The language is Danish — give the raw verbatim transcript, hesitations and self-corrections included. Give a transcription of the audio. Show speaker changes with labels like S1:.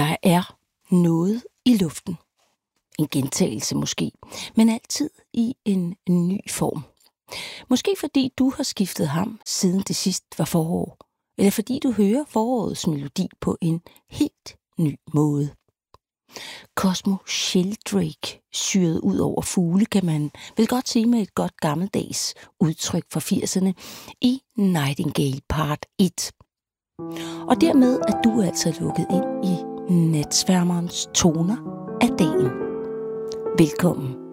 S1: Der er noget i luften. En gentagelse måske, men altid i en ny form. Måske fordi du har skiftet ham, siden det sidst var forår. Eller fordi du hører forårets melodi på en helt ny måde. Cosmo Sheldrake syret ud over fugle, kan man vel godt sige med et godt gammeldags udtryk fra firserne i Nightingale part et. Og dermed er du altså lukket ind i natsværmerens toner af dagen. Velkommen.